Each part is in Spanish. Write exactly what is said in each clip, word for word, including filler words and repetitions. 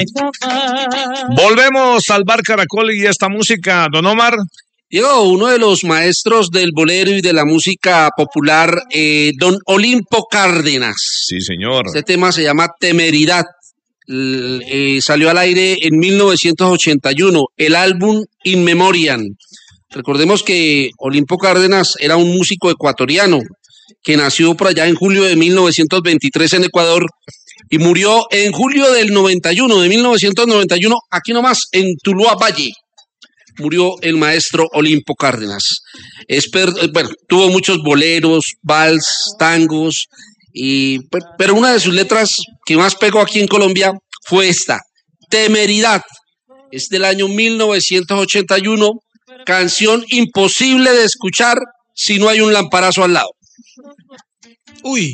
Volvemos al Bar Caracol y esta música, don Omar. Diego, uno de los maestros del bolero y de la música popular, eh, don Olimpo Cárdenas. Sí, señor. Este tema se llama Temeridad. L- eh, salió al aire en mil novecientos ochenta y uno, el álbum In Memoriam. Recordemos que Olimpo Cárdenas era un músico ecuatoriano que nació por allá en julio de mil novecientos veintitrés en Ecuador y murió en julio del noventa y uno, de mil novecientos noventa y uno, aquí nomás, en Tuluá Valle. Murió el maestro Olimpo Cárdenas. Es per- bueno, tuvo muchos boleros, vals, tangos, y, pero una de sus letras que más pegó aquí en Colombia fue esta, Temeridad. Es del año mil novecientos ochenta y uno, canción imposible de escuchar si no hay un lamparazo al lado. Uy.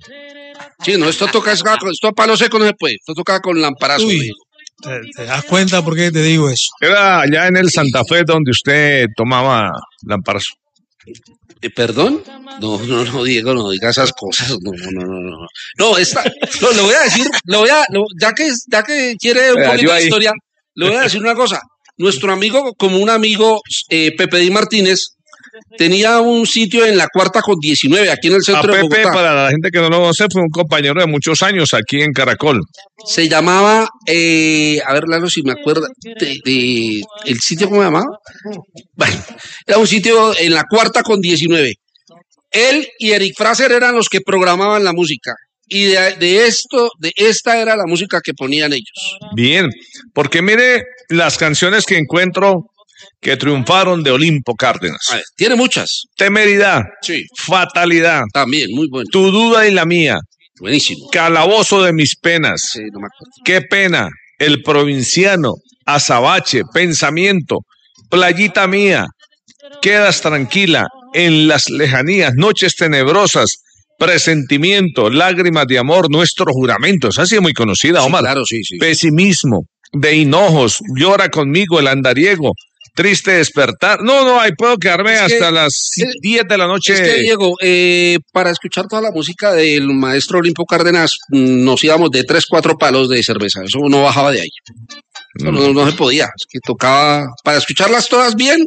Sí, no, esto toca, esto a palo seco no se puede, esto toca con lamparazo. Uy. ¿Te, ¿Te das cuenta por qué te digo eso? Era allá en el Santa Fe donde usted tomaba lamparazo. Eh, ¿Perdón? No, no, no, Diego, no diga esas cosas. No, no, no, no. No, no esta, no, le voy a decir, le voy a, lo, ya que, ya que quiere un Eh, poquito de ahí. historia, le voy a decir una cosa. Nuestro amigo, como un amigo, eh, Pepe Di Martínez, tenía un sitio en la Cuarta con diecinueve, aquí en el A centro de Pepe, Bogotá. para la gente que no lo conoce, fue un compañero de muchos años aquí en Caracol. Se llamaba, eh, a ver, Lalo, si me acuerdo, de, de- ¿el sitio cómo se llamaba? Bueno, era un sitio en la Cuarta con diecinueve. Él y Eric Fraser eran los que programaban la música. Y de, de esto, de esta era la música que ponían ellos. Bien, porque mire las canciones que encuentro que triunfaron de Olimpo Cárdenas. A ver, tiene muchas. Temeridad, Sí. fatalidad, También, muy bueno. tu duda y la mía, Buenísimo. calabozo de mis penas, Sí, no me acuerdo. qué pena, el provinciano, azabache, pensamiento, playita mía, quedas tranquila, en las lejanías, noches tenebrosas, presentimiento, lágrimas de amor, nuestro juramento. Esa sí es muy conocida, Sí, Omar. claro, sí, sí. Pesimismo, de hinojos, llora conmigo el andariego, triste despertar. No, no, ahí puedo quedarme Es que- hasta las es- diez de la noche. Es que, Diego, eh, para escuchar toda la música del maestro Olimpo Cárdenas, mm, nos íbamos de tres, cuatro palos de cerveza. Eso no bajaba de ahí. Eso no, no se podía. Es que tocaba, para escucharlas todas bien,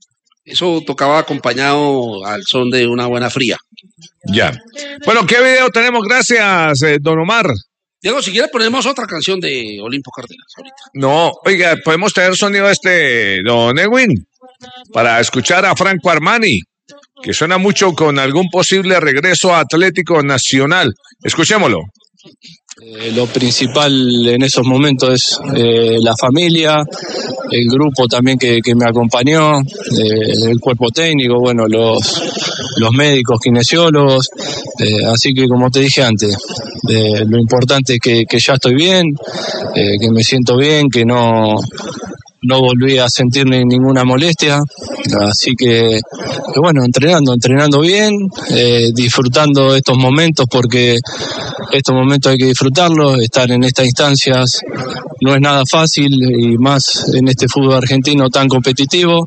eso tocaba acompañado al son de una buena fría. Ya. Bueno, ¿qué video tenemos? Gracias, eh, don Omar. Diego, si quiere ponemos otra canción de Olimpo Cárdenas ahorita. No, oiga, podemos tener sonido este, don Edwin, para escuchar a Franco Armani, que suena mucho con algún posible regreso a Atlético Nacional. Escuchémoslo. Eh, lo principal en esos momentos es eh, la familia, el grupo también que, que me acompañó, eh, el cuerpo técnico, bueno, los, los médicos, kinesiólogos, eh, así que como te dije antes, eh, lo importante es que, que ya estoy bien, eh, que me siento bien, que no, no volví a sentir ni- ninguna molestia, así que, que bueno, entrenando, entrenando bien, eh, disfrutando estos momentos porque estos momentos hay que disfrutarlos, estar en estas instancias no es nada fácil y más en este fútbol argentino tan competitivo.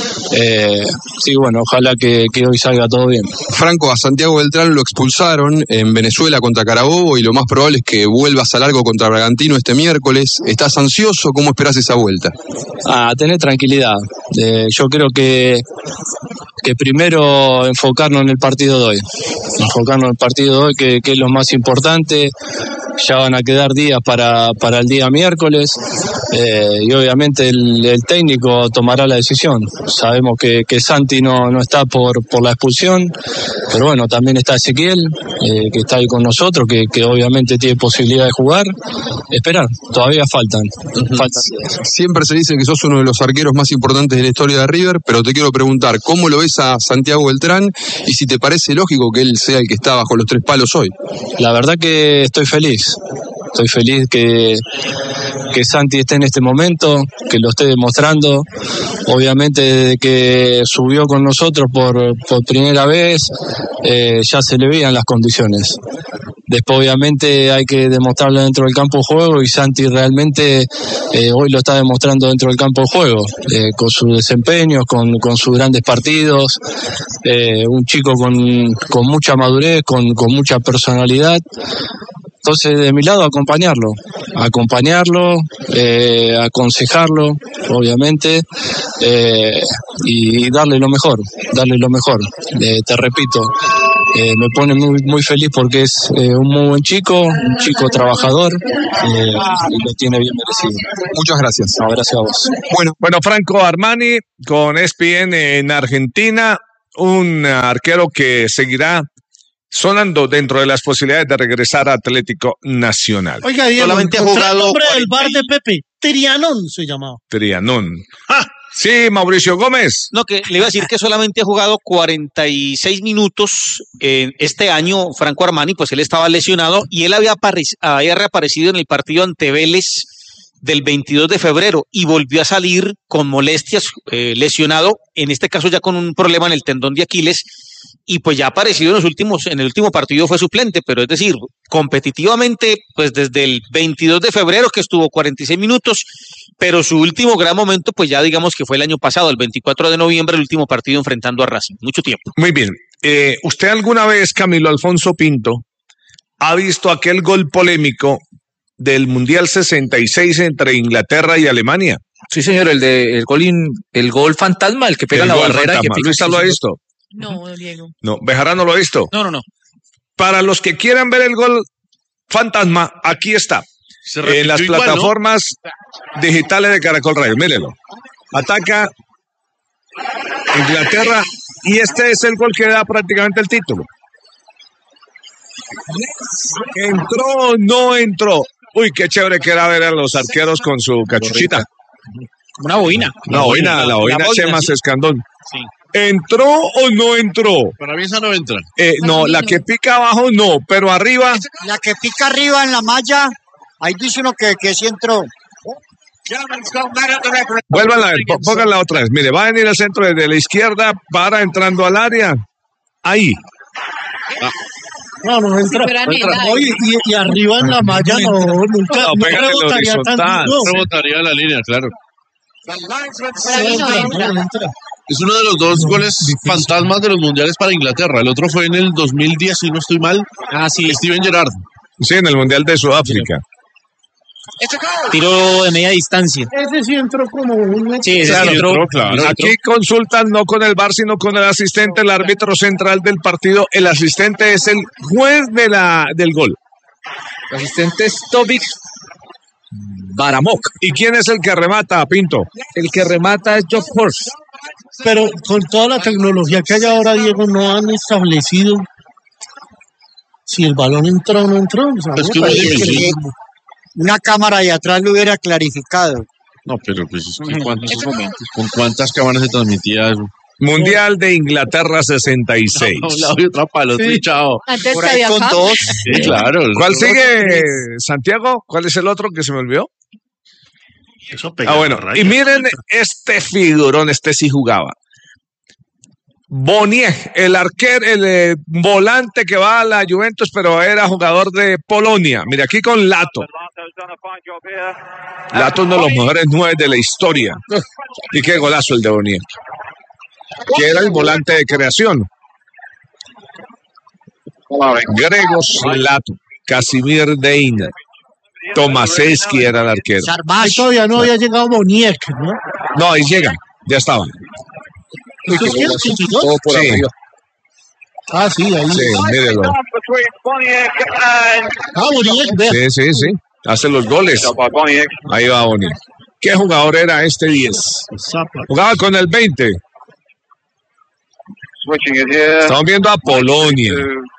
Eh, sí, bueno, ojalá que, que hoy salga todo bien. Franco, a Santiago Beltrán lo expulsaron en Venezuela contra Carabobo y lo más probable es que vuelvas a largo contra Bragantino este miércoles. ¿Estás ansioso? ¿Cómo esperás esa vuelta? A tener tranquilidad. Eh, yo creo que, que primero enfocarnos en el partido de hoy. Enfocarnos en el partido de hoy, que, que es lo más importante. Ya van a quedar días para, para el día miércoles eh, y obviamente el, el técnico tomará la decisión. Sabemos que, que Santi no, no está por, por la expulsión, pero bueno, también está Ezequiel, eh, que está ahí con nosotros, que, que obviamente tiene posibilidad de jugar. Esperar, todavía faltan. faltan. Siempre se dice que sos uno de los arqueros más importantes de la historia de River, pero te quiero preguntar, ¿cómo lo ves a Santiago Beltrán y si te parece lógico que él sea el que está bajo los tres palos hoy? La verdad que estoy feliz. Estoy feliz que, que Santi esté en este momento, que lo esté demostrando. Obviamente desde que subió con nosotros por, por primera vez, eh, ya se le veían las condiciones. Después obviamente hay que demostrarlo dentro del campo de juego y Santi realmente eh, hoy lo está demostrando dentro del campo de juego, eh, con sus desempeños, con, con sus grandes partidos, eh, un chico con, con mucha madurez, con, con mucha personalidad. Entonces, de mi lado, acompañarlo, acompañarlo, eh, aconsejarlo, obviamente, eh, y darle lo mejor, darle lo mejor. Eh, te repito, eh, me pone muy, muy feliz porque es eh, un muy buen chico, un chico trabajador, eh, y lo tiene bien merecido. Muchas gracias. No, gracias a vos. Bueno, bueno, Franco Armani con E S P N en Argentina, un arquero que seguirá sonando dentro de las posibilidades de regresar a Atlético Nacional. Oiga, Diego, Solamente ha encontré el jugado nombre del cuarenta bar y- de Pepe. Trianón se llamaba. Trianón. ¡Ah! Sí, Mauricio Gómez. No, que le iba a decir que solamente ha jugado cuarenta y seis minutos en este año Franco Armani, pues él estaba lesionado y él había, aparec- había reaparecido en el partido ante Vélez del veintidós de febrero y volvió a salir con molestias, eh, lesionado, en este caso ya con un problema en el tendón de Aquiles, y pues ya ha aparecido en los últimos, en el último partido fue suplente, pero es decir, competitivamente, pues desde el veintidós de febrero que estuvo cuarenta y seis minutos, pero su último gran momento, pues ya digamos que fue el año pasado, el veinticuatro de noviembre, el último partido enfrentando a Racing, mucho tiempo. Muy bien. Eh, ¿Usted alguna vez, Camilo Alfonso Pinto, ha visto aquel gol polémico del Mundial sesenta y seis entre Inglaterra y Alemania? Sí, señor, el de el gol, in- el gol fantasma, el que pega El en la gol barrera. y que fantasma. pica Luisa así, lo ha sí. visto. No, Diego. No, Bejarano lo ha visto. No, no, no. Para los que quieran ver el gol fantasma, aquí está. En las igual, ¿no? plataformas digitales de Caracol Radio. Mírelo. Ataca Inglaterra y este es el gol que da prácticamente el título. ¿Entró o no entró? Uy, qué chévere que era ver a los arqueros con su cachuchita. Una boina. La boina, la boina boina, Chema sí. Escandón. Sí. ¿Entró o no entró? Para mí esa no entra. Eh, no, la que pica abajo no, pero arriba. La que pica arriba en la malla, ahí dice uno que, que sí entró. Vuelvan a ver, pó- pónganla otra vez. Mire, va a venir al centro desde la izquierda para entrando al área. Ahí. No, no entra. Pero Anel, ay. Oye, y, y arriba en la malla, no, nunca, No, no, pégale en rebotaría tan horizontal. duro. Rebotaría la línea, claro. Para mí no entra. No, no entra. Es uno de los dos goles fantasmas de los mundiales para Inglaterra. El otro fue en el dos mil diez, si no estoy mal. Ah, sí. Steven Gerrard. Sí, en el Mundial de Sudáfrica. Tiro de media distancia. Ese sí entró como un... Sí, ese Claro, sí entró. entró, claro. Aquí consultan no con el V A R, sino con el asistente, el árbitro central del partido. El asistente es el juez de la, del gol. El asistente es Tobic Baramok. ¿Y quién es el que remata, Pinto? El que remata es Josh Horst. Pero con toda la tecnología que hay ahora, Diego, no han establecido si el balón entró o no entró. O sea, Es me que parece muy que- difícil. Una cámara de atrás lo hubiera clarificado. No, pero pues es que ¿cuántos momentos? ¿Con cuántas cámaras se transmitía eso? Mundial de Inglaterra sesenta y seis. A un lado y otra para el otro y chao. Antes Por que ahí había con acá. dos. Sí, claro. ¿Cuál sigue, Santiago? ¿Cuál es el otro que se me olvidó? Ah, bueno, y miren este figurón, este sí jugaba. Boniek, el arquero, el eh, volante que va a la Juventus, pero era jugador de Polonia. Mira, aquí con Lato. Lato uno de los mejores nueve de la historia. Y qué golazo el de Boniek. Que era el volante de creación. Gregos Lato, Casimir Deina, Tomaseski era el arquero. Ahí Sarvash. todavía no había llegado Boniek, ¿no? No, ahí llega, ya estaba. ¿Esto es el ochenta y dos? Todo por Sí. arriba. Ah, sí, ahí. Sí, mírelo. Ah, Boniek, vea. Sí, sí, sí. Hace los goles. Ahí va Boni. ¿Qué jugador era este diez? Jugaba con el veinte. Estamos viendo a Polonia.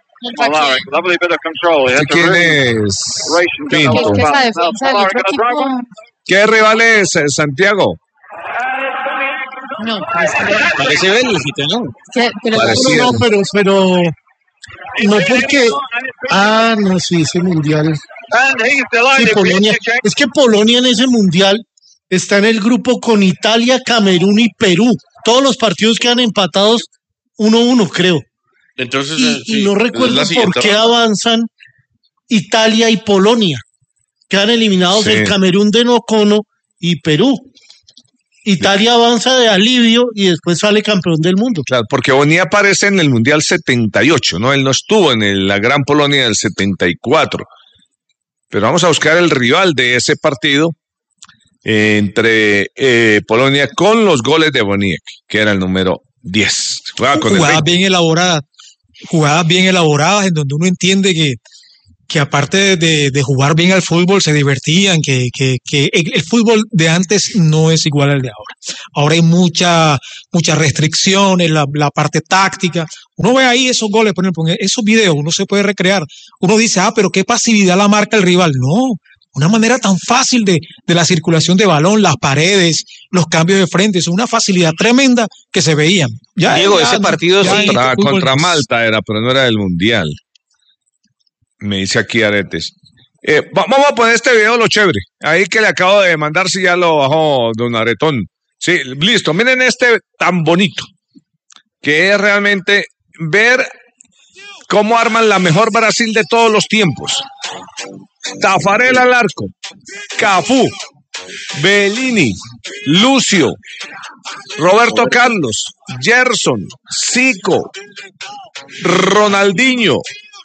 ¿Este quién es? Es Pinto. que esa defensa del otro equipo. ¿Qué rival es eh, Santiago? No, pues, Parece Bélgica, ¿no? que- pero Parecido. No, no, pero, pero no porque. Ah, no, sí, ese mundial. Sí, Polonia. Es que Polonia en ese mundial está en el grupo con Italia, Camerún y Perú. Todos los partidos quedan empatados uno a uno, creo. Entonces, Y, eh, y sí, no es recuerdo la por siguiente qué ronda. avanzan Italia y Polonia. Quedan eliminados Sí. el Camerún de Nocono y Perú. Italia avanza de alivio y después sale campeón del mundo. Claro, porque Boni aparece en el Mundial setenta y ocho, ¿no? Él no estuvo en el- la Gran Polonia del setenta y cuatro. Pero vamos a buscar el rival de ese partido eh, entre eh, Polonia con los goles de Boniek, que era el número diez. Jugaba con jugadas el bien elaboradas, jugadas bien elaboradas en donde uno entiende que, que aparte de, de jugar bien al fútbol se divertían, que, que, que el, el fútbol de antes no es igual al de ahora. Ahora hay mucha, muchas restricciones, la, la parte táctica. Uno ve ahí esos goles, por ejemplo, esos videos, uno se puede recrear. Uno dice, ah, pero qué pasividad la marca el rival. No, una manera tan fácil de, de la circulación de balón, las paredes, los cambios de frente, es una facilidad tremenda que se veían. Ya, Diego, ya, ese partido ya, sí. Contra, fútbol, contra Malta era, pero no era del Mundial. Me dice aquí Aretes. Eh, va- vamos a poner este video lo chévere. Ahí que le acabo de mandar, si ya lo bajó don Aretón. Sí, listo. Miren este tan bonito, que es realmente ver cómo arman la mejor Brasil de todos los tiempos. Tafarel al arco, Cafú, Bellini, Lucio, Roberto Carlos, Gerson, Zico, Ronaldinho,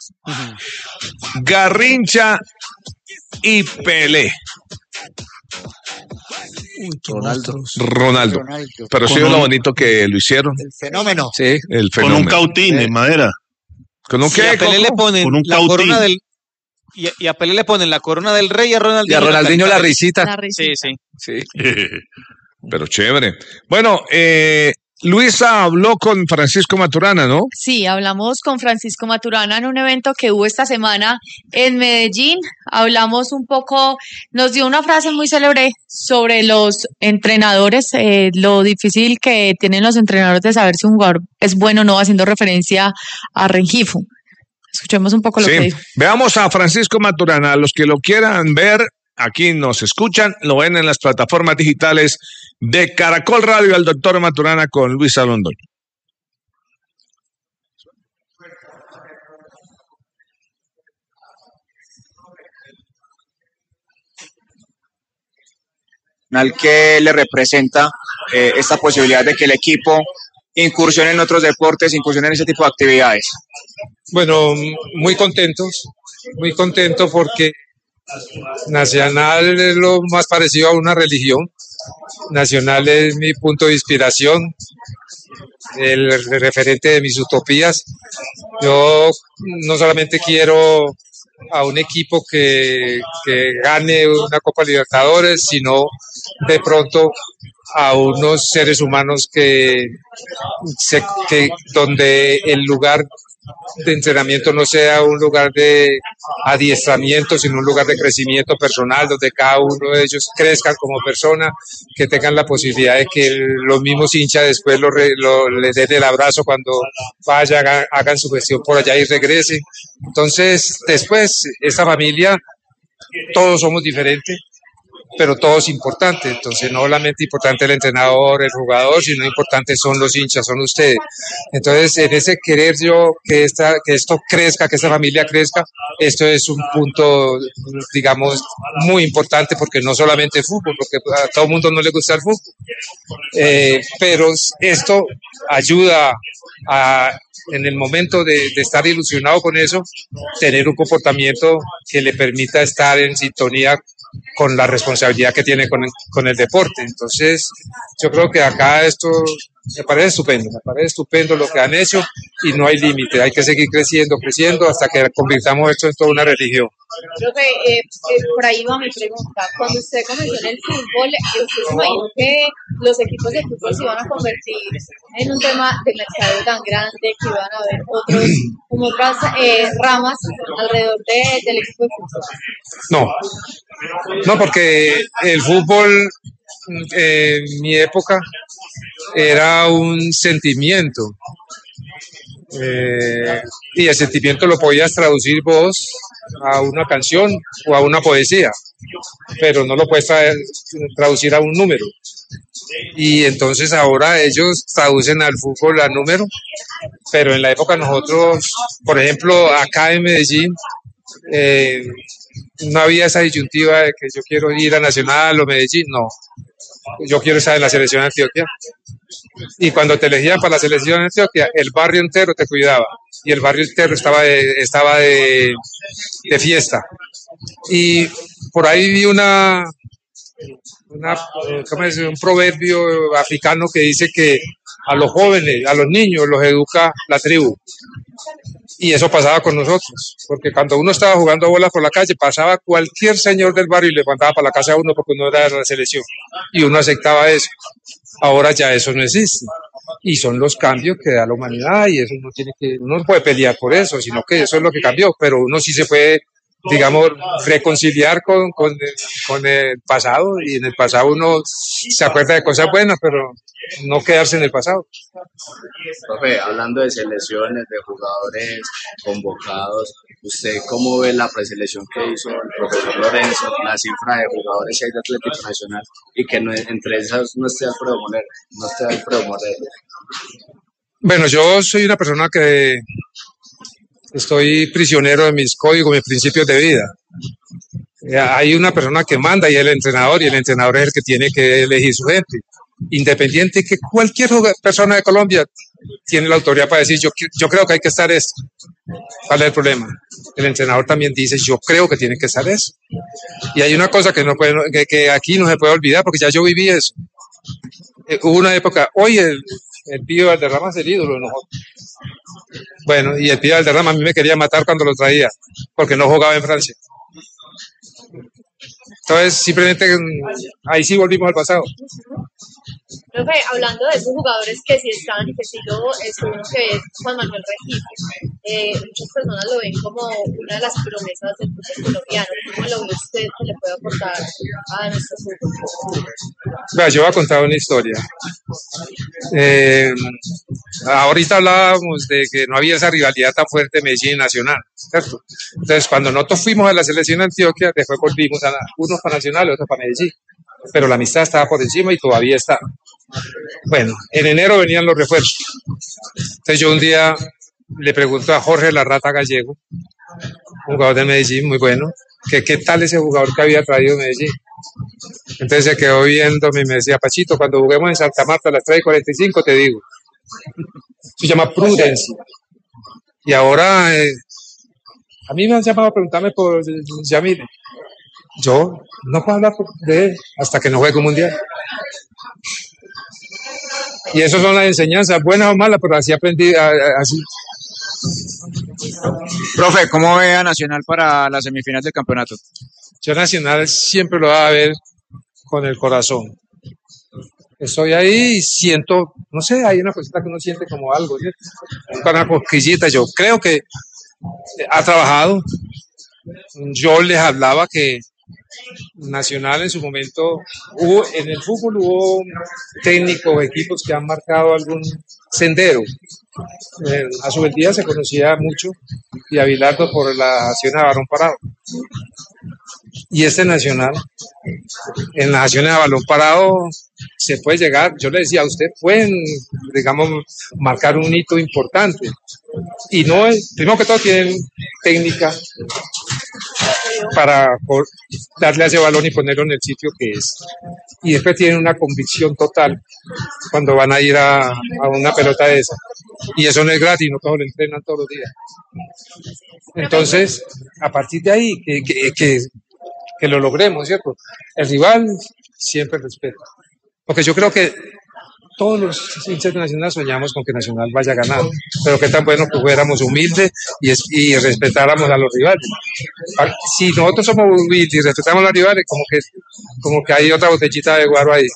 Garrincha y Pelé. Ronaldo. Ronaldo. Ronaldo. Pero sí Con es lo un- bonito que lo hicieron. El fenómeno. Sí. El Con fenómeno. un cautín en madera. ¿Con un Y a qué? Pelé le Coco? ponen Con un la cautín. corona del y a, y a Pelé le ponen la corona del rey y a Y Ronaldinho, a Ronaldinho la carita feliz. risita. La risita. Sí, sí. Sí. Pero chévere. Bueno, eh, Luisa habló con Francisco Maturana, ¿no? Sí, hablamos con Francisco Maturana en un evento que hubo esta semana en Medellín. Hablamos un poco, nos dio una frase muy célebre sobre los entrenadores, eh, lo difícil que tienen los entrenadores de saber si un jugador es bueno o no, haciendo referencia a Rengifo. Escuchemos un poco lo Sí. que dijo. Veamos a Francisco Maturana. Los que lo quieran ver, aquí nos escuchan, lo ven en las plataformas digitales de Caracol Radio, al doctor Maturana con Luisa Londoño. Que le representa eh, esta posibilidad de que el equipo incursione en otros deportes, incursione en ese tipo de actividades. Bueno, muy contentos, muy contentos porque Nacional es lo más parecido a una religión. Nacional es mi punto de inspiración, el referente de mis utopías. Yo no solamente quiero a un equipo que, que gane una Copa Libertadores, sino de pronto a unos seres humanos que, se, que donde el lugar de entrenamiento no sea un lugar de adiestramiento, sino un lugar de crecimiento personal, donde cada uno de ellos crezcan como persona, que tengan la posibilidad de que los mismos hinchas después lo, re, lo, les den el abrazo cuando vayan, hagan, hagan su gestión por allá y regresen. Entonces, después, esta familia, todos somos diferentes, pero todo es importante. Entonces, no solamente importante el entrenador, el jugador, sino importante son los hinchas, son ustedes. Entonces, en ese querer yo que, esta, que esto crezca, que esta familia crezca, esto es un punto, digamos, muy importante, porque no solamente fútbol, porque a todo el mundo no le gusta el fútbol, eh, pero esto ayuda a, en el momento de, de estar ilusionado con eso, tener un comportamiento que le permita estar en sintonía con la responsabilidad que tiene con el, con el deporte. Entonces, yo creo que acá esto me parece estupendo, me parece estupendo lo que han hecho y no hay límite, hay que seguir creciendo, creciendo hasta que convirtamos esto en toda una religión. Profe, eh, eh, por ahí va mi pregunta. Cuando usted comenzó en el fútbol, eh, ¿usted se imaginó que los equipos de fútbol se iban a convertir en un tema de mercado tan grande, que iban a haber otros, como otras eh, ramas alrededor de, del equipo de fútbol? No, no, porque el fútbol eh, en mi época era un sentimiento. Eh, y el sentimiento lo podías traducir vos a una canción o a una poesía, pero no lo puedes traer, traducir a un número. Y entonces ahora ellos traducen al fútbol a número, pero en la época nosotros, por ejemplo, acá en Medellín, eh, no había esa disyuntiva de que yo quiero ir a Nacional o Medellín, no. Yo quiero estar en la selección de Antioquia. Y cuando te elegían para la selección de Antioquia, el barrio entero te cuidaba. Y el barrio entero estaba de, estaba de, de fiesta. Y por ahí vi una, una ¿cómo es? un proverbio africano que dice que a los jóvenes, a los niños los educa la tribu. Y eso pasaba con nosotros, porque cuando uno estaba jugando bola por la calle, pasaba cualquier señor del barrio y le mandaba para la casa a uno porque uno era de la selección. Y uno aceptaba eso. Ahora ya eso no existe. Y son los cambios que da la humanidad y eso uno tiene que, uno no puede pelear por eso, sino que eso es lo que cambió, pero uno sí se puede, digamos, reconciliar con, con, con el pasado, y en el pasado uno se acuerda de cosas buenas, pero no quedarse en el pasado. Profe, hablando de selecciones, de jugadores convocados, ¿usted cómo ve la preselección que hizo el profesor Lorenzo, la cifra de jugadores que hay de Atlético Nacional y que no, entre esas no esté Alfredo Moreno, no esté Alfredo Moreno? Bueno, yo soy una persona que estoy prisionero de mis códigos, mis principios de vida. Hay una persona que manda y es el entrenador, y el entrenador es el que tiene que elegir su gente. Independiente que cualquier persona de Colombia tiene la autoridad para decir, yo, yo creo que hay que estar esto. ¿Cuál es el problema? El entrenador también dice, yo creo que tiene que estar eso. Y hay una cosa que, no puede, que, que aquí no se puede olvidar, porque ya yo viví eso. Eh, hubo una época, hoy el, el Pío Valderrama es el ídolo de nosotros. Bueno, y el Pío Valderrama a mí me quería matar cuando lo traía, porque no jugaba en Francia. Entonces, simplemente ahí sí volvimos al pasado. Profe, hablando de esos jugadores que sí están y que sí lo estuvieron, que es Juan Manuel Rengifo, eh, muchas personas lo ven como una de las promesas del fútbol colombiano. ¿Cómo lo ve usted que le puede aportar a nuestro fútbol? Vea, yo voy a contar una historia. Eh, ahorita hablábamos de que no había esa rivalidad tan fuerte Medellín y Nacional, ¿cierto? Entonces, cuando nosotros fuimos a la selección de Antioquia, después volvimos a la, unos para Nacional y otros para Medellín. Pero la amistad estaba por encima y todavía está. Bueno, en enero venían los refuerzos. Entonces yo un día le pregunto a Jorge La Rata Gallego, un jugador de Medellín muy bueno, que qué tal ese jugador que había traído Medellín. Entonces se quedó viéndome y me decía, Pachito, cuando juguemos en Santa Marta a las tres y cuarenta y cinco te digo. Se llama Prudencia. Y ahora eh, a mí me han llamado a preguntarme por Yamil. Yo no puedo hablar de él hasta que no juegue un mundial. Y eso son las enseñanzas, buenas o malas, pero así aprendí, así. Profe, ¿cómo ve a Nacional para la semifinal del campeonato? Yo Nacional siempre lo voy a ver con el corazón. Estoy ahí y siento, no sé, hay una cosita que uno siente como algo, ¿cierto? Una cosquillita. Yo creo que ha trabajado. Yo les hablaba que Nacional en su momento, hubo, en el fútbol hubo técnicos, equipos que han marcado algún sendero. Eh, a su día se conocía mucho y a Bilardo por la acción de balón parado. Y este Nacional, en las acciones de balón parado se puede llegar, yo le decía a usted, pueden, digamos, marcar un hito importante. Y no es, primero que todo tienen técnica para darle a ese balón y ponerlo en el sitio que es. Y después tienen una convicción total cuando van a ir a, a una pelota de esa. Y eso no es gratis, no todos lo entrenan todos los días. Entonces, a partir de ahí, que, que, que, que lo logremos, ¿cierto? El rival siempre respeta. Porque yo creo que todos los hinchas de Nacional soñamos con que Nacional vaya a ganar, pero qué tan bueno que fuéramos humildes y, es, y respetáramos a los rivales. Si nosotros somos humildes y respetamos a los rivales, como que, como que hay otra botellita de guaro ahí.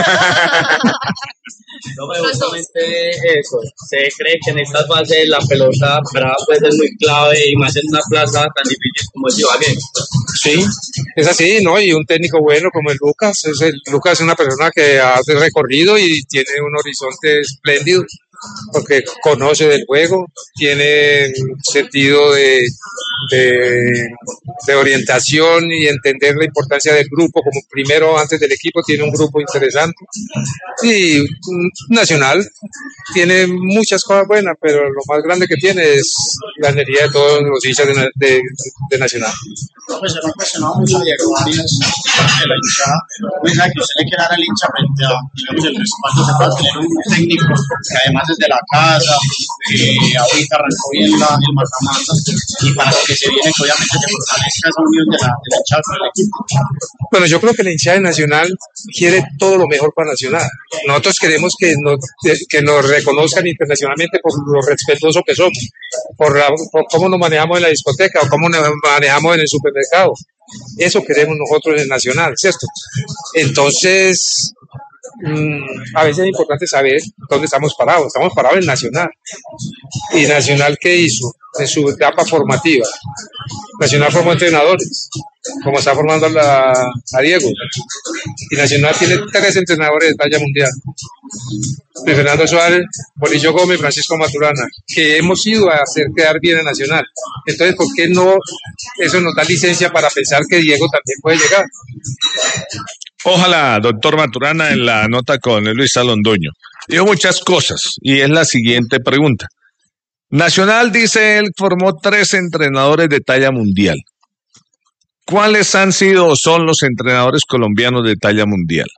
No, pero justamente eso, ¿se cree que en estas fases la pelota brava puede ser muy clave y más en una plaza tan difícil como es Ibagué? Sí, es así, ¿no? Y un técnico bueno como el Lucas, es el, Lucas es una persona que hace recorrido y tiene un horizonte espléndido porque conoce del juego, tiene sentido de, de, de orientación y entender la importancia del grupo, como primero antes del equipo tiene un grupo interesante. Y Nacional tiene muchas cosas buenas, pero lo más grande que tiene es la energía de todos los hinchas de, de, de Nacional. Pues se me ha cuestionado mucho Diego Arias de la hinchada. Piensa que usted le quiere dar al hincha frente a, digamos, el respaldo que pueda tener un técnico que además es de la casa, eh, ahorita arrancó bien la, el mata-mata, y para lo que se viene, que obviamente se fortalezca esa unión de la, de la hinchada con el equipo. Bueno, yo creo que la hinchada de Nacional quiere todo lo mejor para Nacional. Nosotros queremos que nos, que nos reconozcan internacionalmente por lo respetuoso que somos, por, la, por cómo nos manejamos en la discoteca o cómo nos manejamos en el supermercado. Eso queremos nosotros en Nacional, ¿cierto? Entonces, mmm, a veces es importante saber dónde estamos parados. Estamos parados en Nacional. ¿Y Nacional qué hizo en su etapa formativa? Nacional formó entrenadores, como está formando la, a Diego. Y Nacional tiene tres entrenadores de talla mundial. Luis Fernando Suárez, Bolillo Gómez, Francisco Maturana, que hemos ido a hacer quedar bien a Nacional. Entonces, ¿por qué no? Eso nos da licencia para pensar que Diego también puede llegar. Ojalá, doctor Maturana, en la nota con Luis Alondoño. Dijo muchas cosas y es la siguiente pregunta. Nacional, dice él, formó tres entrenadores de talla mundial. ¿Cuáles han sido o son los entrenadores colombianos de talla mundial?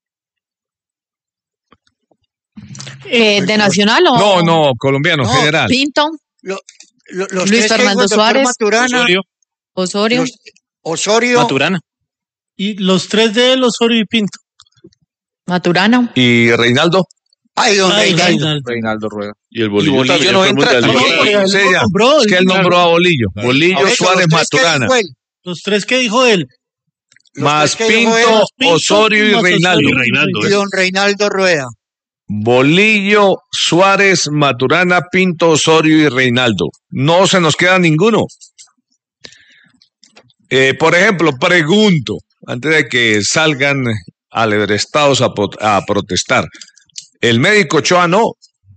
Eh, ¿De Nacional o...? No, no, colombiano, no, general. Pinto, lo, lo, los Luis Fernando Suárez, Maturana, Osorio. Osorio. Los, Osorio. Maturana. Y los tres de él, Osorio y Pinto. Maturana. ¿Y Reinaldo? Ay, don Ay, Reinaldo. Reinaldo. Reinaldo Rueda. Y el Bolillo, Y Bolillo también no fue entra. mundialista. No, porque él Sí, lo ya. nombró, Es que él claro. nombró a Bolillo. Bolillo, A ver, Suárez, los tres que Maturana. dijo él, Los tres que dijo él. los Más tres que dijo él, Pinto, Pinto, Osorio y más Reinaldo. Osorio y don Reinaldo Rueda. Bolillo, Suárez, Maturana, Pinto, Osorio y Reinaldo. No se nos queda ninguno. Eh, por ejemplo, pregunto, antes de que salgan alebrestados a, a protestar, ¿el médico Ochoa no?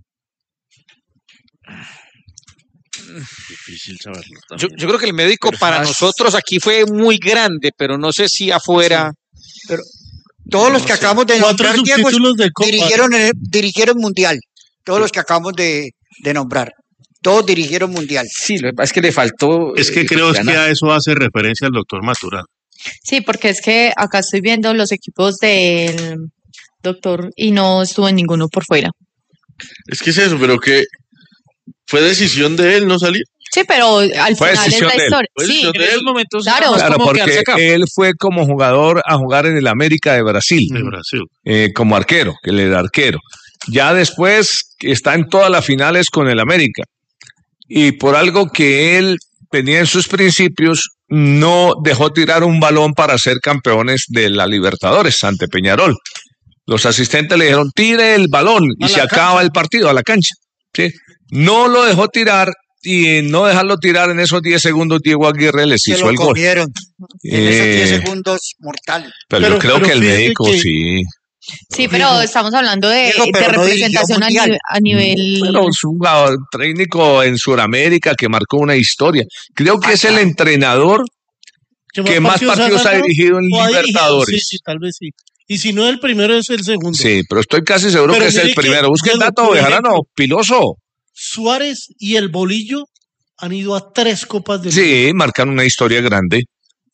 Difícil saberlo Yo, también. yo creo que el médico Pero para fácil. nosotros aquí fue muy grande, pero no sé si afuera. Pero todos los que acabamos de Cuatro nombrar, Diego, subtítulos de Copa. dirigieron, el- dirigieron Mundial. Todos los que acabamos de, de nombrar. Todos dirigieron Mundial. Sí, lo que pasa es que le faltó. Es que eh, creo es que ganar. a eso hace referencia el doctor Maturana. Sí, porque es que acá estoy viendo los equipos del doctor y no estuvo en ninguno por fuera. Es que es eso, pero que fue decisión de él no salir. Sí, pero al Fue final es decisión la de él. historia. Fue Sí, decisión de En él. esos momentos Claro. era más Claro, como quedarse porque acá. él fue como jugador a jugar en el América de Brasil, De Brasil. eh, como arquero, que él era arquero. Ya después está en todas las finales con el América. Y por algo que él tenía en sus principios, no dejó tirar un balón para ser campeones de la Libertadores ante Peñarol. Los asistentes le dijeron, tire el balón y A se la acaba cancha. el partido, a la cancha. ¿Sí? No lo dejó tirar y en no dejarlo tirar en esos diez segundos, Diego Aguirre les Se hizo lo el gol. comieron. En esos diez Eh, segundos, mortal. pero, Pero- yo creo pero que el fíjate médico que- sí. sí, pero estamos hablando de, Diego, de pero no dirigió representación a, Mundial. nive- a nivel. Bueno, es un jugador técnico en Sudamérica que marcó una historia. Creo que Ah, es el claro. entrenador que más partidos ha ganado dirigido en o ha dirigido? Libertadores. Sí, sí, tal vez sí. Y si no el primero, es el segundo. Sí, pero estoy casi seguro Pero que es el mire que, primero. Busquen Diego, dato, por Bejarano, ejemplo, Piloso. Suárez y el Bolillo han ido a tres copas del Sí, marcan una historia grande.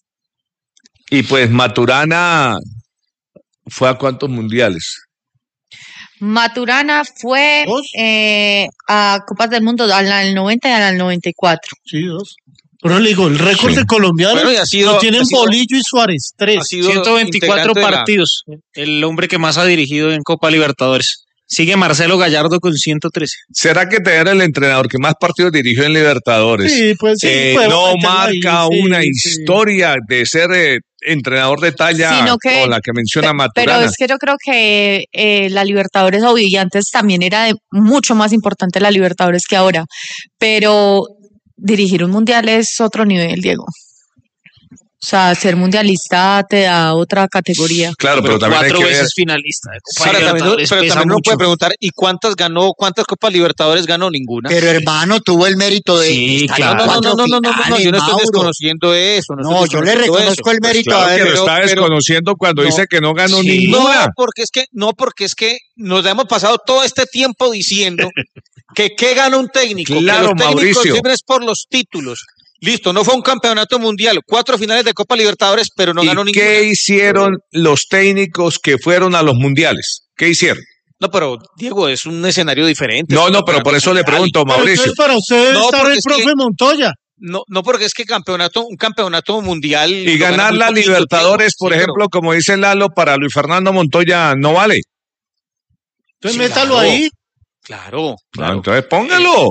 Y pues Maturana fue a cuántos mundiales. Maturana fue eh, a Copas del Mundo al, al noventa y al noventa y cuatro. Sí, dos. Pero le digo, el récord Sí. de colombianos Bueno, y ha sido- lo tienen ha sido- Bolillo y Suárez, tres. Ha sido ciento veinticuatro integrante de la- partidos. El hombre que más ha dirigido en Copa Libertadores. Sigue Marcelo Gallardo con ciento trece. ¿Será que te era el entrenador que más partidos dirigió en Libertadores? Sí, pues sí, Eh, puede no meterlo ahí, marca sí, una sí. historia de ser eh, entrenador de talla Sino que- como la que menciona Pe- Maturana. Pero es que yo creo que eh, la Libertadores, obvio, y antes también era de- mucho más importante la Libertadores que ahora. Pero dirigir un mundial es otro nivel, Diego. O sea, ser mundialista te da otra categoría. Claro, pero, también hay cuatro que ver. veces finalista de Copa Sí, Libertadores, pero también- pero pesa también uno mucho. puede preguntar, ¿y cuántas ganó, cuántas Copas Libertadores ganó? Ninguna. Pero hermano, tuvo el mérito de Sí, estar claro. en No, no, cuatro no, no, no, no, no, finales, yo no estoy Mauro. desconociendo eso. No, No, estoy yo le desconociendo reconozco eso. el mérito Claro a él. que lo pero- está pero- desconociendo cuando no. dice que no ganó Sí, ninguna. No, porque es que, no, porque es que nos hemos pasado todo este tiempo diciendo que qué gana un técnico, Claro, que los técnicos Mauricio. sirven es por los títulos. Listo, no fue un campeonato mundial, cuatro finales de Copa Libertadores, pero no ganó ¿Y ninguna. qué hicieron los técnicos que fueron a los mundiales? ¿Qué hicieron? No, pero Diego, es un escenario diferente. No, es un no, pero por eso le campeonato pregunto, mundial. Mauricio. Entonces, para usted debe No, estar porque el es profe que- Montoya. No, no, porque es que campeonato, un campeonato mundial. Y lo gana ganar muy la poquito Libertadores, tiempo. por Sí, pero- ejemplo, como dice Lalo, para Luis Fernando Montoya no vale. Entonces, Sí, métalo claro. ahí. Claro, No, entonces póngalo.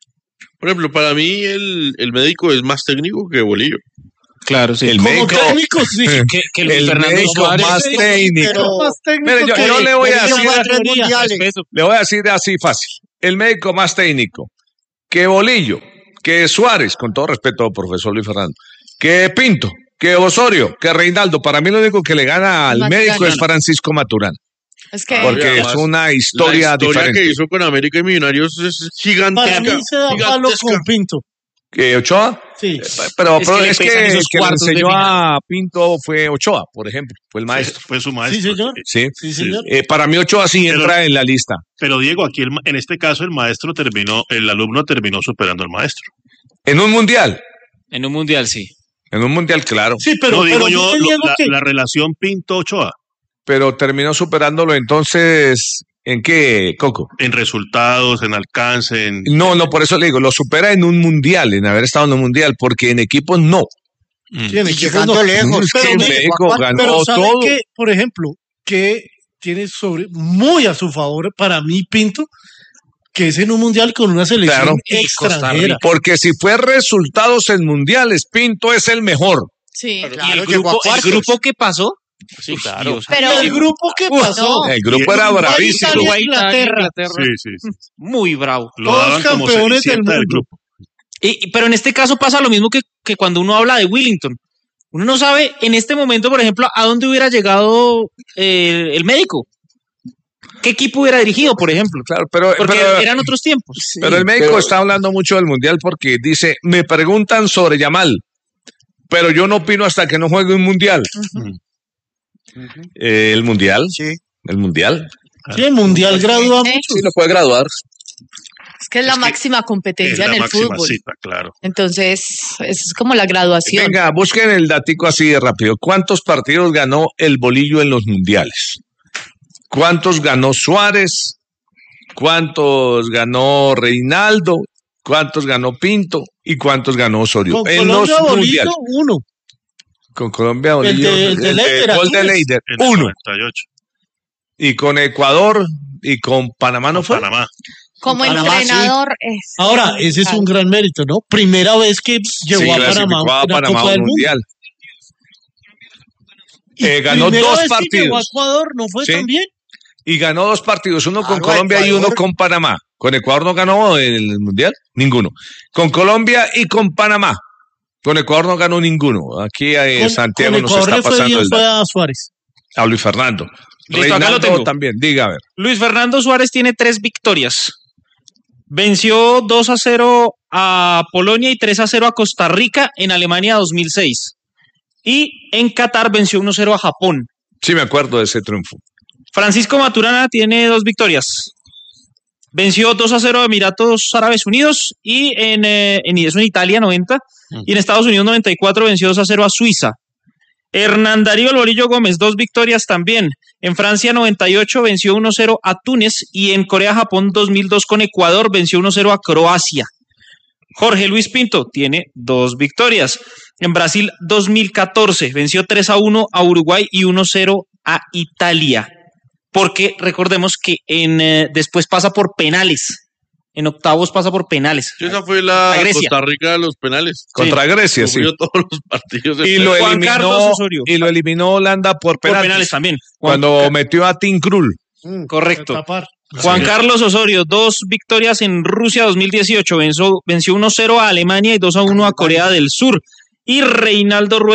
Por ejemplo, para mí el, el médico es más técnico que Bolillo. Claro, sí. El Como médico, técnico, sí. Que, que Luis el Fernando médico Suárez. más Sí, técnico. pero más técnico Mire, yo, que yo le voy a Bolillo decir, va a tres teoría. mundiales. Respeto. le voy a decir así fácil. El médico más técnico que Bolillo, que Suárez, con todo respeto, profesor Luis Fernando, que Pinto, que Osorio, que Reinaldo. Para mí lo único que le gana al Maturana. médico es Francisco Maturana, Es que porque Además, es una La historia, historia diferente. que hizo con América y Millonarios es gigantesca. Para mí se da palo gigantesca. con Pinto. ¿Que Ochoa? Sí. Pero Es pero que le es que, pesan el esos que le cuartos de enseñó final. a Pinto fue Ochoa, por ejemplo, fue el maestro. Fue su Sí, maestro. señor. Sí. Sí, señor. Eh, para mí Ochoa sí Pero- entra en la lista. Pero Diego, aquí el ma- en este caso el maestro terminó, el alumno terminó superando al maestro. En un mundial, En un mundial, sí. en un mundial, claro. Sí, pero, no digo pero yo mire, lo- Diego, la, que- la relación Pinto-Ochoa Pero terminó superándolo entonces, ¿en qué, Coco? en resultados, en alcance, en... No, no, por eso le digo, lo supera en un mundial, en haber estado en un mundial, porque en equipos no. sí, en Y equipos llegando no. lejos. Es que Pero, mire, México ganó pero ¿sabe todo. qué? Por ejemplo, que tiene sobre muy a su favor para mí Pinto, que es en un mundial con una selección Claro. Y Costa extranjera. Rica. Porque si fue resultados en mundiales, Pinto es el mejor. sí. Y Claro, el llegó a grupo, el cuartos. grupo que pasó. Sí, Uf, claro. Dios. Pero- ¿Y el grupo que pasó? El grupo Y- era Uruguay, bravísimo. Italia, Uruguay, Italia, Inglaterra. Inglaterra. Sí, sí, sí. Muy bravo. Lo Todos daban como campeones siete del del mundo. grupo. Y, y- pero en este caso pasa lo mismo que, que cuando uno habla de Willington. Uno no sabe en este momento, por ejemplo, a dónde hubiera llegado eh, el médico. ¿Qué equipo hubiera dirigido, por ejemplo? Claro, pero, Porque pero, eran otros tiempos. pero el médico está hablando mucho del mundial porque dice, me preguntan sobre Yamal, pero yo no opino hasta que no juegue un mundial. Eh, el mundial, Sí. el mundial. Sí, el mundial gradúa Sí. mucho. Sí, lo puede graduar. Es que es la máxima Es competencia la en el máxima fútbol. cita, claro. Entonces, es como la graduación. Venga, busquen el datico así de rápido. ¿Cuántos partidos ganó el Bolillo en los mundiales? ¿Cuántos ganó Suárez? ¿Cuántos ganó Reinaldo? ¿Cuántos ganó Pinto? ¿Y cuántos ganó Osorio? Con en los Colombia, Bolillo, mundiales. uno. Con Colombia, El Bolillo. de- el de Leider, gol de Túnez. Leider, En el uno. noventa y ocho. Y con Ecuador y con Panamá no fue. Panamá. Como Panamá, sí. entrenador es. Ahora, ese es un gran mérito, ¿no? Primera vez que llegó Sí, a clasificó Panamá a una Panamá Copa a del un Mundo. mundial. Y Eh, ganó primera dos vez que partidos. llegó a Ecuador, ¿no fue Sí. tan bien? Y ganó dos partidos, uno con Claro, Colombia y Ecuador. uno con Panamá. Con Ecuador no ganó el mundial, ninguno. Con Colombia y con Panamá. Con Ecuador no ganó ninguno. Aquí eh, Con- Santiago con nos Ecuador está le fue pasando bien, el fue dato. a Suárez. A Luis Fernando. Listo, acá lo Reinaldo tengo. también, diga a ver. Luis Fernando Suárez tiene tres victorias. Venció dos a cero a Polonia y tres a cero a Costa Rica en Alemania dos mil seis. Y en Qatar venció uno a cero a Japón. Sí, me acuerdo de ese triunfo. Francisco Maturana tiene dos victorias. Venció dos a cero a Emiratos Árabes Unidos y en, eh, en, eso en Italia noventa. Y en Estados Unidos noventa y cuatro venció dos a cero a Suiza. Hernán Darío Lorillo Gómez, dos victorias también. En Francia noventa y ocho venció uno a cero a Túnez y en Corea-Japón dos mil dos con Ecuador venció uno a cero a Croacia. Jorge Luis Pinto tiene dos victorias. En Brasil dos mil catorce venció tres a uno a Uruguay y uno a cero a Italia. Porque recordemos que en, eh, después pasa por penales. En octavos pasa por penales. Esa fue la A Grecia. Costa Rica de los penales. Contra Grecia, sí. Sufrió todos los partidos. de Y lo, penales. Juan Carlos eliminó, Osorio. y lo eliminó Holanda por Por penaltis. penales también. Juan- Cuando metió a Tim Krul. Correcto. Tapar. Juan Sí. Carlos Osorio, dos victorias en Rusia dos mil dieciocho, venció, venció uno a cero a Alemania y dos a uno a Corea del Sur. Y Reinaldo Rueda,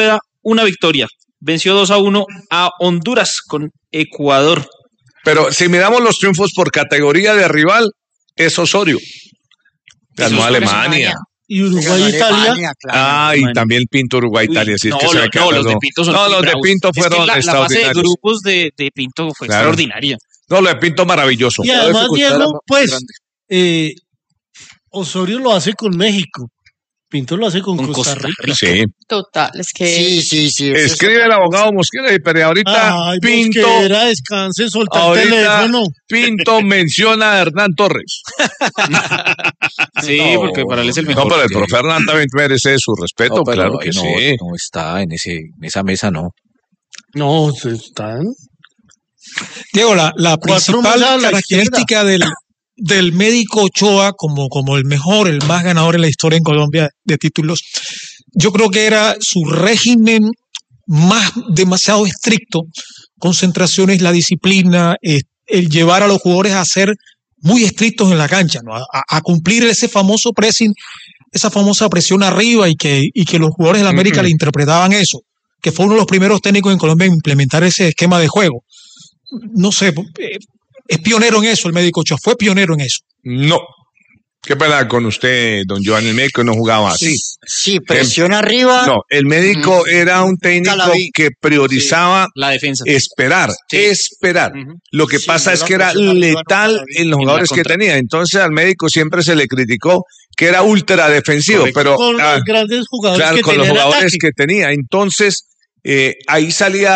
una victoria. Venció dos a uno a Honduras con Ecuador. Pero si miramos los triunfos por categoría de rival, es Osorio. Ganó a Alemania. Y Uruguay-Italia. Ah, y también Pinto Uruguay-Italia. Sí, no, es que lo, se me no, queda- los de Pinto son No, los de bravos. Pinto Es que fueron la, la fase de extraordinarios. grupos de, de Pinto fue Claro. extraordinaria. No, lo de Pinto maravilloso. Y además, Diego, pues, eh, Osorio lo hace con México. Pinto lo hace con, Costa Rica. Sí. Total, es que. Sí, sí, sí. eso es- Escribe el abogado Mosquera, pero ahorita Ay, Pinto, Mosquera, descanse, solta el ahorita teléfono. Pinto menciona a Hernán Torres. Sí, No, porque para él es el mejor. No, pero el profe Hernán también merece su respeto, No, pero claro que no, sí. no está en, ese, en esa mesa, no. No, se están. Diego, la, la Cuatro principal más a la característica del, del médico Ochoa como, como el mejor, el más ganador en la historia en Colombia de títulos, yo creo que era su régimen más demasiado estricto, concentraciones, la disciplina, eh, el llevar a los jugadores a ser muy estrictos en la cancha, ¿no? a, a cumplir ese famoso pressing, esa famosa presión arriba y que, y que los jugadores de la América Ujú. le interpretaban eso, que fue uno de los primeros técnicos en Colombia en implementar ese esquema de juego. No sé, eh, es pionero en eso el médico Ochoa, fue pionero en eso. No. ¿Qué pena con usted, don Joan? El médico no jugaba así. Sí, presión arriba. No, el médico Ujú. era un técnico Nunca la vi. que priorizaba La defensa. esperar, esperar. Lo que Sí, pasa yo es la que era presión arriba nunca letal la vi. en los En la jugadores que contra. tenía. Entonces al médico siempre se le criticó que era ultra defensivo, Correcto. pero Con ah, los grandes jugadores claro, que con los tenía el jugadores ataque. que tenía. Entonces eh, ahí salía